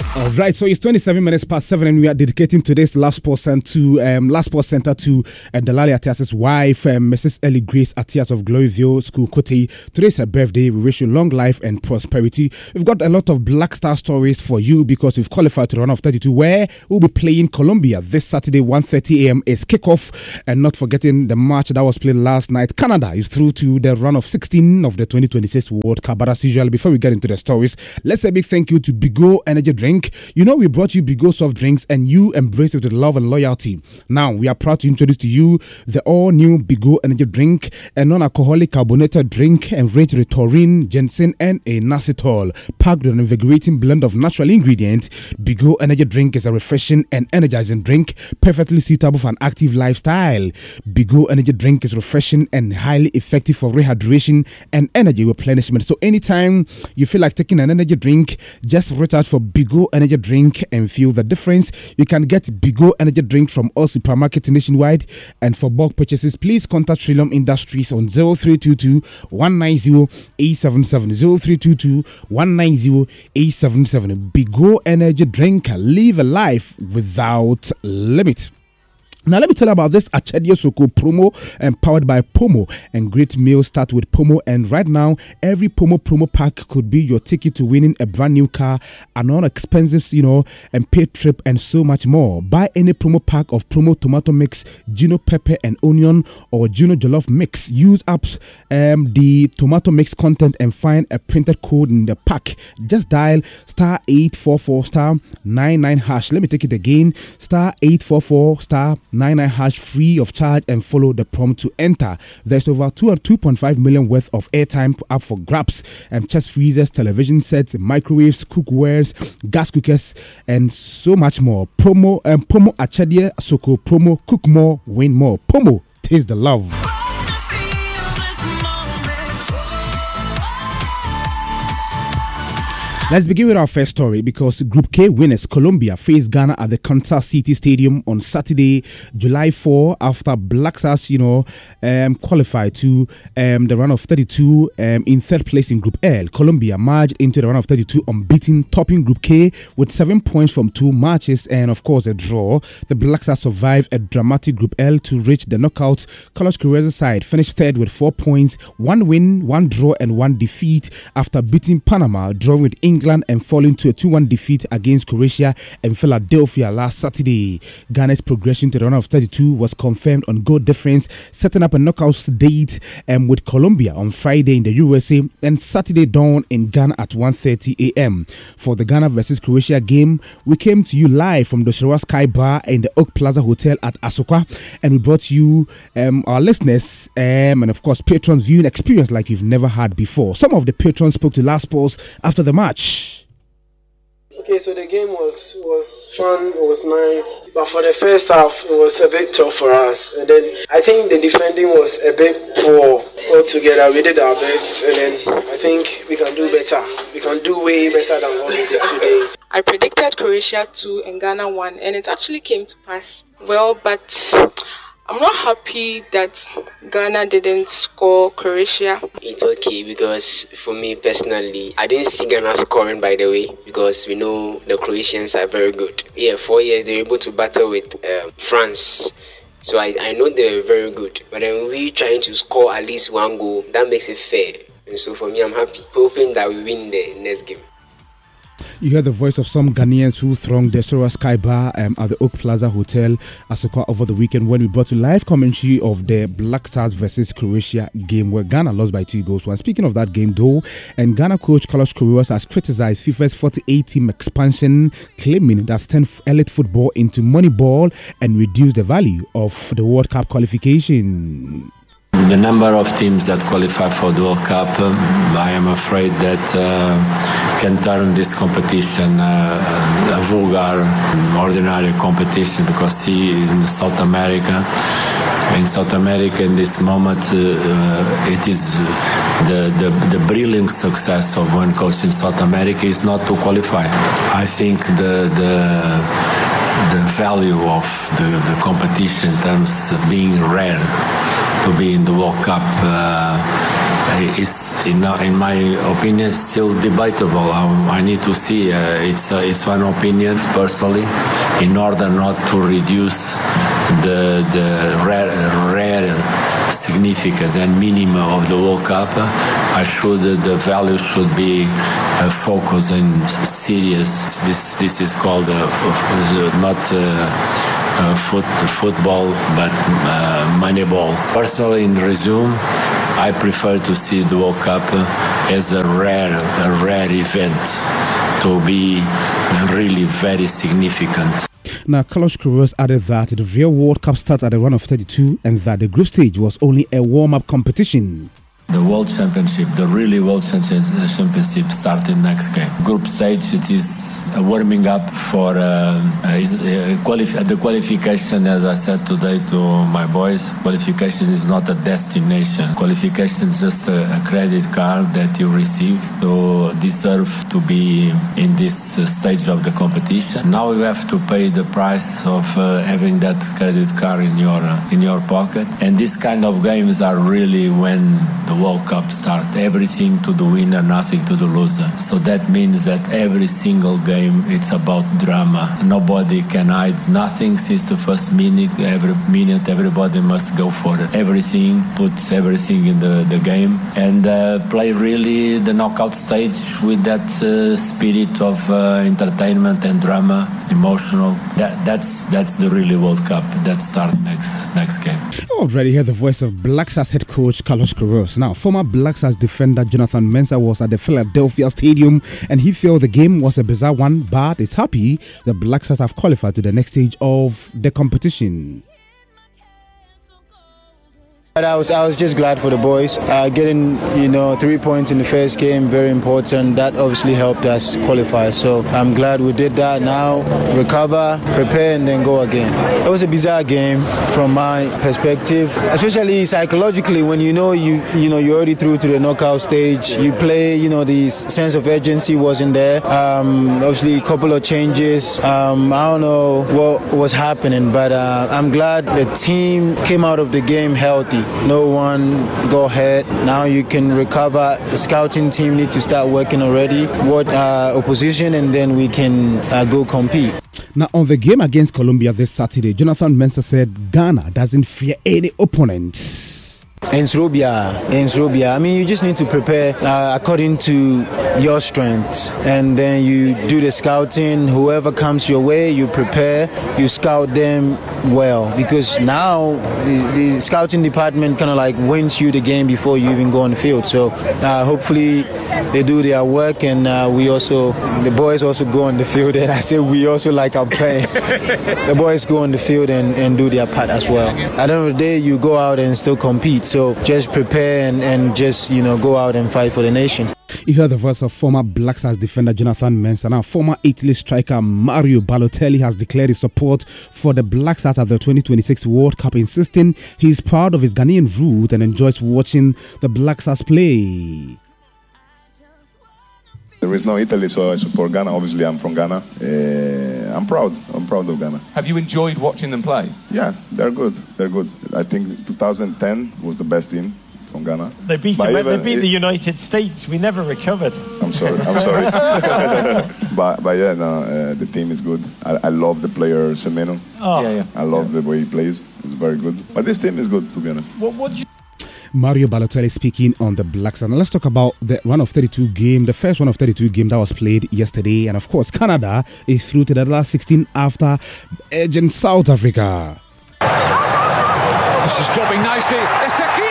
All right, so it's 27 minutes past 7 and we are dedicating today's Last Sports Center to Delali Atias' wife, Mrs. Ellie Grace Atias of Gloryville School, Kote. Today's her birthday. We wish you long life and prosperity. We've got a lot of Black Star stories for you because we've qualified to the run of 32 where we'll be playing Colombia this Saturday, 1:30 a.m. is kickoff. And not forgetting the match that was played last night. Canada is through to the run of 16 of the 2026 World Cup. But as usual, before we get into the stories, let's say a big thank you to Bigo Energy Drink. You know, we brought you Bigo soft drinks and you embrace it with love and loyalty. Now, we are proud to introduce to you the all-new Bigo Energy Drink, a non-alcoholic carbonated drink enriched with taurine, ginseng, and a inositol. Packed with an invigorating blend of natural ingredients, Bigo Energy Drink is a refreshing and energizing drink, perfectly suitable for an active lifestyle. Bigo Energy Drink is refreshing and highly effective for rehydration and energy replenishment. So anytime you feel like taking an energy drink, just reach out for Bigo Energy Drink and feel the difference. You can get Bigo Energy Drink from all supermarkets nationwide, and for bulk purchases, please contact Trillium Industries on 0322 190 877 0322 190 877. Bigo Energy Drink, live a life without limit. Now let me tell you about this Achedia Soko promo powered by Pomo, and great meals start with Pomo, and right now every Pomo promo pack could be your ticket to winning a brand new car, an unexpensive, and paid trip, and so much more. Buy any promo pack of Promo Tomato Mix, Gino Pepper and Onion, or Gino Jollof Mix. Use apps the Tomato Mix content and find a printed code in the pack. Just dial star 844 star 99 hash. Let me take it again. Star 844 star 99 hash, free of charge, and follow the prompt to enter. There's over 2.5 million worth of airtime up for grabs, and chest freezers, television sets, microwaves, cookwares, gas cookers, and so much more. Promo Achedia Soko promo, cook more, win more. Pomo, taste the love. Let's begin with our first story because Group K winners Colombia face Ghana at the Kansas City Stadium on Saturday, July 4, after Black Stars, qualified to the round of 32 in third place in Group L. Colombia merged into the round of 32 unbeaten, topping Group K with 7 points from 2 matches and, of course, a draw. The Black Stars survived a dramatic Group L to reach the knockout. Carlos Queiroz side finished third with 4 points, 1 win, 1 draw, and 1 defeat after beating Panama, drawing with England, and falling to a 2-1 defeat against Croatia and Philadelphia last Saturday. Ghana's progression to the round of 32 was confirmed on goal difference, setting up a knockout date with Colombia on Friday in the USA and Saturday dawn in Ghana at 1:30 a.m. For the Ghana versus Croatia game, we came to you live from the Shirawa Sky Bar in the Oak Plaza Hotel at Asokwa, and we brought you our listeners and of course patrons viewing experience like you've never had before. Some of the patrons spoke to Last Sports after the match. Okay, so the game was fun, it was nice, but for the first half it was a bit tough for us, and then I think the defending was a bit poor altogether. We did our best, and then I think we can do better. We can do way better than what we did today. I predicted Croatia 2 and Ghana 1, and it actually came to pass. Well, but I'm not happy that Ghana didn't score Croatia. It's okay because for me personally, I didn't see Ghana scoring, by the way, because we know the Croatians are very good. 4 years they were able to battle with France. So I know they're very good. But then we trying to score at least 1 goal, that makes it fair. And so for me, I'm happy, hoping that we win the next game. You heard the voice of some Ghanaians who thronged the Shirawa Sky Bar at the Oak Plaza Hotel, Asokwa, over the weekend when we brought you live commentary of the Black Stars versus Croatia game where Ghana lost by 2 goals. And speaking of that game though, and Ghana coach Carlos Queiroz has criticized FIFA's 48-team expansion, claiming that's turned elite football into moneyball and reduced the value of the World Cup qualification. The number of teams that qualify for the World Cup, I am afraid that can turn this competition a vulgar, ordinary competition, because see in South America in this moment it is the brilliant success of one coach in South America is not to qualify. I think the value of the competition in terms of being rare to be in the World Cup is, in my opinion, still debatable. I need to see. It's one opinion personally. In order not to reduce the rare significance and minimum of the World Cup, the value should be focused and serious. This is called not football, but Moneyball. Personally, in resume, I prefer to see the World Cup as a rare event, to be really very significant. Now, Carlos Queiroz added that the real World Cup starts at the round of 32 and that the group stage was only a warm-up competition. The World Championship, the really World Championship starting next game. Group stage, it is warming up for the qualification, as I said today to my boys. Qualification is not a destination. Qualification is just a credit card that you receive to deserve to be in this stage of the competition. Now you have to pay the price of having that credit card in your pocket. And these kind of games are really when the World Cup start. Everything to the winner, nothing to the loser. So that means that every single game, it's about drama. Nobody can hide nothing since the first minute. Every minute, everybody must go for it. Everything, puts everything in the game and play really the knockout stage with that spirit of entertainment and drama, emotional. That's the really World Cup that starts next game. Already heard the voice of Black Stars head coach Carlos Queiroz. Now, former Black Stars defender Jonathan Mensah was at the Philadelphia Stadium and he felt the game was a bizarre one, but it's happy the Black Stars have qualified to the next stage of the competition. I was just glad for the boys. Getting 3 points in the first game, very important. That obviously helped us qualify. So I'm glad we did that. Now recover, prepare, and then go again. It was a bizarre game from my perspective, especially psychologically. When you're already through to the knockout stage, you play. The sense of urgency wasn't there. Obviously, a couple of changes. I don't know what was happening, but I'm glad the team came out of the game healthy. No one go ahead. Now you can recover. The scouting team need to start working already. What opposition, and then we can go compete. Now, on the game against Colombia this Saturday, Jonathan Mensah said Ghana doesn't fear any opponent. In Serbia. I mean, you just need to prepare according to your strength, and then you do the scouting. Whoever comes your way, you prepare, you scout them well, because now the scouting department kind of like wins you the game before you even go on the field. So hopefully they do their work, and the boys also go on the field. And I say we also, like I'm playing. The boys go on the field and do their part as well. At the end of the day, you go out and still compete. So just prepare and just go out and fight for the nation. You heard the voice of former Black Stars defender Jonathan Mensah. Now, former Italy striker Mario Balotelli has declared his support for the Black Stars at the 2026 World Cup, insisting he's proud of his Ghanaian root and enjoys watching the Black Stars play. There is no Italy, so I support Ghana. Obviously, I'm from Ghana. I'm proud of Ghana. Have you enjoyed watching them play? Yeah, they're good. I think 2010 was the best team from Ghana. They beat the United States. We never recovered. I'm sorry. but yeah, no, the team is good. I love the player Semeno. Oh. Yeah. I love the way he plays. It's very good. But this team is good, to be honest. Mario Balotelli speaking on the Black Stars. Now let's talk about the round of 32 game, the first round of 32 game that was played yesterday. And of course, Canada is through to the last 16 after edging South Africa. This is dropping nicely. It's the key.